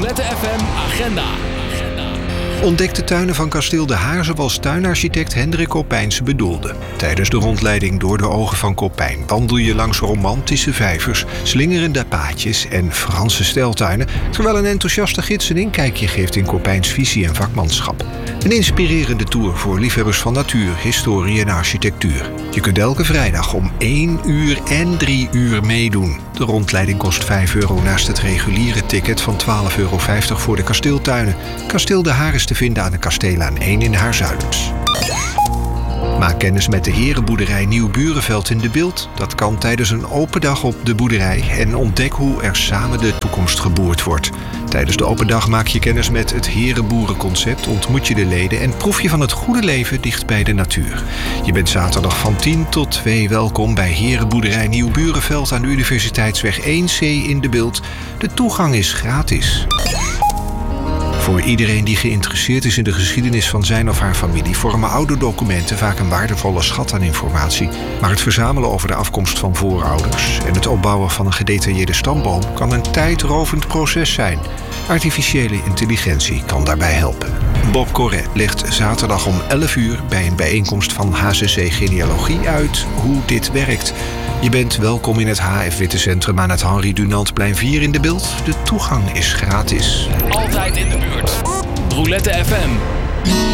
Roulette FM Agenda. Ontdek de tuinen van Kasteel De Haar zoals tuinarchitect Hendrik Koppijnse bedoelde. Tijdens de rondleiding door de ogen van Koppijn wandel je langs romantische vijvers, slingerende paadjes en Franse stijltuinen, terwijl een enthousiaste gids een inkijkje geeft in Koppijns visie en vakmanschap. Een inspirerende tour voor liefhebbers van natuur, historie en architectuur. Je kunt elke vrijdag om 1 uur en 3 uur meedoen. De rondleiding kost €5 naast het reguliere ticket van €12,50 voor de kasteeltuinen. Kasteel De Haar is te vinden aan de Kasteelaan 1 in Haarzuilens. Maak kennis met de herenboerderij Nieuw-Burenveld in De Bilt. Dat kan tijdens een open dag op de boerderij en ontdek hoe er samen de toekomst geboerd wordt. Tijdens de open dag maak je kennis met het herenboerenconcept, ontmoet je de leden en proef je van het goede leven dicht bij de natuur. Je bent zaterdag van 10 tot 2 welkom bij herenboerderij Nieuw-Burenveld aan de Universiteitsweg 1C in De Bilt. De toegang is gratis. Voor iedereen die geïnteresseerd is in de geschiedenis van zijn of haar familie vormen oude documenten vaak een waardevolle schat aan informatie. Maar het verzamelen over de afkomst van voorouders en het opbouwen van een gedetailleerde stamboom kan een tijdrovend proces zijn. Artificiële intelligentie kan daarbij helpen. Bob Corret legt zaterdag om 11 uur bij een bijeenkomst van HCC Genealogie uit hoe dit werkt. Je bent welkom in het HF Wittecentrum aan het Henri Dunantplein 4 in De Bilt. De toegang is gratis. Altijd in de buurt. Roulette FM.